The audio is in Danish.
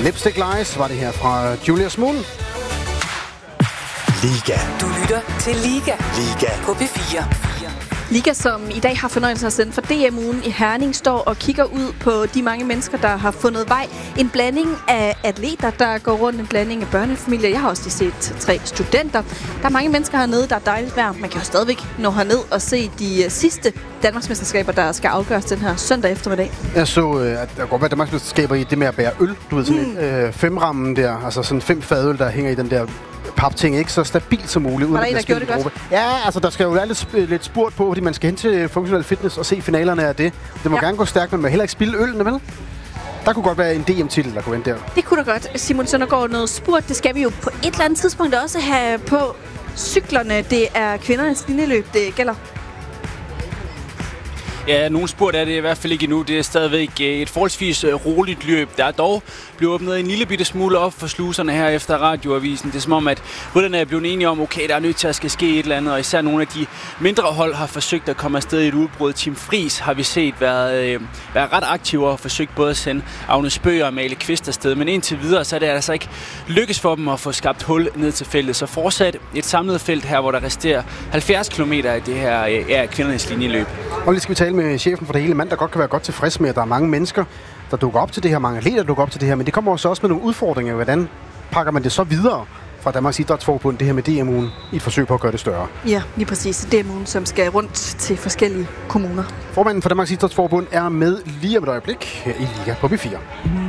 Lipstick Lies var det her fra Julius Moon. Liga. Du lytter til Liga. Liga. På P4. Liga, som i dag har fornøjelsen af at sende for DM-ugen i Herning, står og kigger ud på de mange mennesker, der har fundet vej. En blanding af atleter, der går rundt, en blanding af børnefamilier. Jeg har også lige set 3 studenter. Der er mange mennesker hernede, der er dejligt vejr. Man kan jo stadigvæk nå herned og se de sidste Danmarksmesterskaber, der skal afgøres den her søndag eftermiddag. Jeg så, at der går være Danmarksmesterskaber i det med at bære øl. Du ved, sådan en 5-rammen der, altså sådan 5 fadøl, der hænger i den der papting, ikke så stabilt som muligt. Var der en, der gjorde det godt? Ja, altså der skal jo være lidt spurt på, fordi man skal hen til Functional Fitness og se finalerne af det. Det må gerne gå stærkt, men man må heller ikke spille ølene, vel? Der kunne godt være en DM-titel, der kunne vente der. Det kunne da godt. Simon Søndergaard, noget spurt, det skal vi jo på et eller andet tidspunkt også have på cyklerne. Det er kvindernes linjeløb, det gælder. Ja, nogen spurt er det i hvert fald ikke endnu. Det er stadigvæk et forholdsvis roligt løb. Der er dog blevet åbnet en lille bitte smule op for sluserne her efter radioavisen. Det er som om, at rytterne er blevet enige om, okay, der er nødt til at ske et eller andet. Og især nogle af de mindre hold har forsøgt at komme afsted i et udbrud. Team Fris har vi set været ret aktive og forsøgt både at sende Agnes Bøger og Amalie Kvist afsted. Men indtil videre, så er det altså ikke lykkes for dem at få skabt hul ned til feltet. Så fortsat et samlet felt her, hvor der resterer 70 km af det her kvindernes linjeløb. Og lige skal vi tale med chefen for det hele mand, der godt kan være godt tilfreds med, at der er mange mennesker, der dukker op til det her, mange atleter, der dukker op til det her, men det kommer også med nogle udfordringer. Hvordan pakker man det så videre fra Danmarks Idrætsforbund, det her med DM-ugen, i et forsøg på at gøre det større? Ja, lige præcis. DM-ugen, som skal rundt til forskellige kommuner. Formanden for Danmarks Idrætsforbund er med lige om et øjeblik her i Liga på P4.